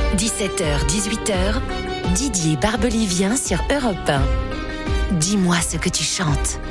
17h, 18h, Didier Barbelivien sur Europe 1. Dis-moi ce que tu chantes.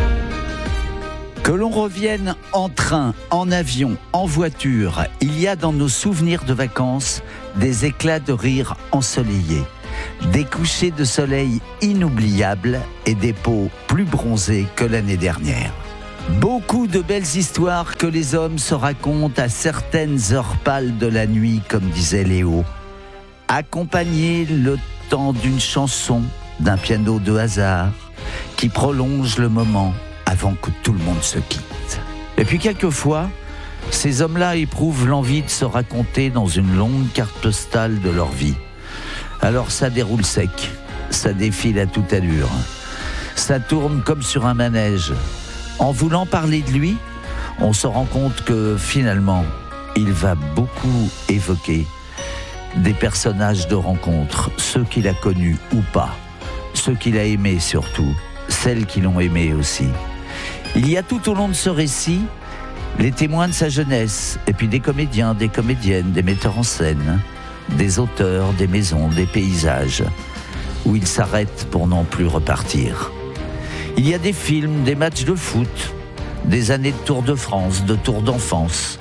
Que l'on revienne en train, en avion, en voiture, il y a dans nos souvenirs de vacances des éclats de rire ensoleillés, des couchers de soleil inoubliables et des peaux plus bronzées que l'année dernière. Beaucoup de belles histoires que les hommes se racontent à certaines heures pâles de la nuit, comme disait Léo. Accompagner le temps d'une chanson, d'un piano de hasard, qui prolonge le moment avant que tout le monde se quitte. Et puis quelquefois, ces hommes-là éprouvent l'envie de se raconter dans une longue carte postale de leur vie. Alors ça déroule sec, ça défile à toute allure, ça tourne comme sur un manège. En voulant parler de lui, on se rend compte que finalement, il va beaucoup évoquer des personnages de rencontre, ceux qu'il a connus ou pas, ceux qu'il a aimés surtout, celles qui l'ont aimé aussi. Il y a tout au long de ce récit les témoins de sa jeunesse, et puis des comédiens, des comédiennes, des metteurs en scène, des auteurs, des maisons, des paysages, où il s'arrête pour non plus repartir. Il y a des films, des matchs de foot, des années de Tour de France, de Tour d'enfance.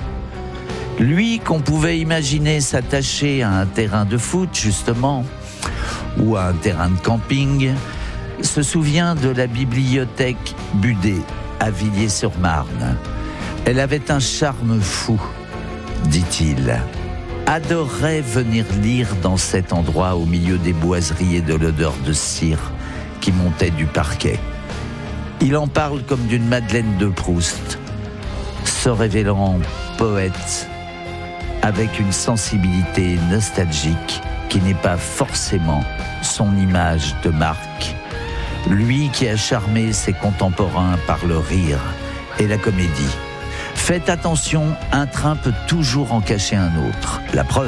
Lui qu'on pouvait imaginer s'attacher à un terrain de foot, justement, ou à un terrain de camping, se souvient de la bibliothèque Budet, à Villiers-sur-Marne. Elle avait un charme fou, dit-il. Adorait venir lire dans cet endroit au milieu des boiseries et de l'odeur de cire qui montait du parquet. Il en parle comme d'une Madeleine de Proust, se révélant poète avec une sensibilité nostalgique qui n'est pas forcément son image de marque. Lui qui a charmé ses contemporains par le rire et la comédie. Faites attention, un train peut toujours en cacher un autre. La preuve.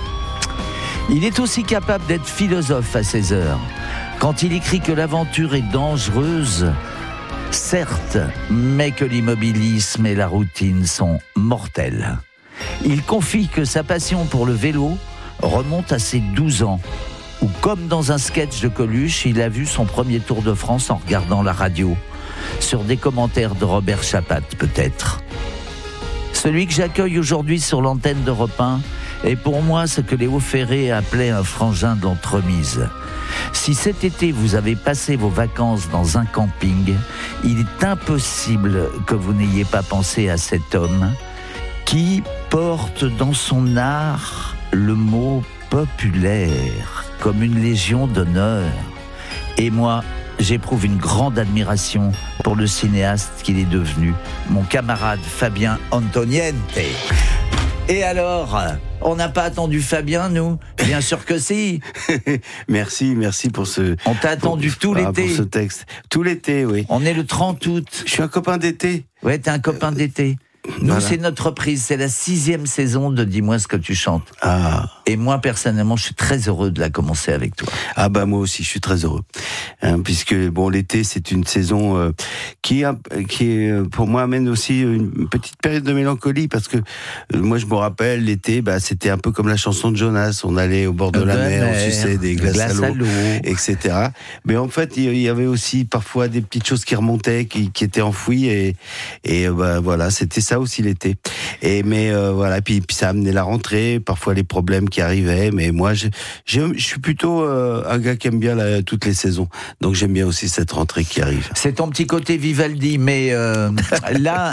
Il est aussi capable d'être philosophe à ses heures. Quand il écrit que l'aventure est dangereuse, certes, mais que l'immobilisme et la routine sont mortels. Il confie que sa passion pour le vélo remonte à ses 12 ans, où, comme dans un sketch de Coluche, il a vu son premier Tour de France en regardant la radio, sur des commentaires de Robert Chapat, peut-être. Celui que j'accueille aujourd'hui sur l'antenne d'Europe 1 est pour moi ce que Léo Ferré appelait un frangin de l'entremise. Si cet été vous avez passé vos vacances dans un camping, il est impossible que vous n'ayez pas pensé à cet homme qui porte dans son art le mot populaire comme une légion d'honneur. Et moi, j'éprouve une grande admiration pour le cinéaste qu'il est devenu, mon camarade Fabien Antoniente. Et alors, on n'a pas attendu Fabien, nous ? Bien sûr que si. Merci pour ce... On t'a attendu tout l'été. Pour ce texte. Tout l'été, oui. On est le 30 août. Je suis un copain d'été. Ouais, t'es un copain d'été. Nous, voilà. C'est notre reprise, c'est la 6e saison de Dis-moi ce que tu chantes. Ah. Et moi, personnellement, je suis très heureux de la commencer avec toi. Ah bah moi aussi, je suis très heureux. Puisque bon, l'été, c'est une saison qui pour moi amène aussi une petite période de mélancolie, parce que moi, je me rappelle, l'été, c'était un peu comme la chanson de Jonas. On allait au bord de la mer, on suçait des glaces à l'eau, etc. Mais en fait, il y avait aussi parfois des petites choses qui remontaient, qui étaient enfouies, et voilà, c'était ça aussi l'été. Mais voilà, puis ça amenait la rentrée, parfois les problèmes qui arrivaient, mais moi je suis plutôt un gars qui aime bien toutes les saisons, donc j'aime bien aussi cette rentrée qui arrive. C'est ton petit côté Vivaldi, mais là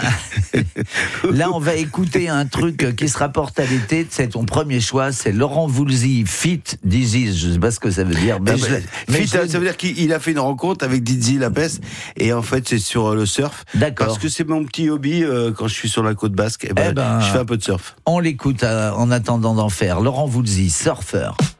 on va écouter un truc qui se rapporte à l'été. C'est ton premier choix, c'est Laurent Voulzy feat Dizzy. Je sais pas ce que ça veut dire, mais ça veut dire qu'il a fait une rencontre avec Dizzy Lapes, et en fait c'est sur le surf. D'accord. Parce que c'est mon petit hobby quand je suis sur la côte basque, je fais un peu de surf. On l'écoute en attendant d'en faire. Laurent Voulzy, surfeur.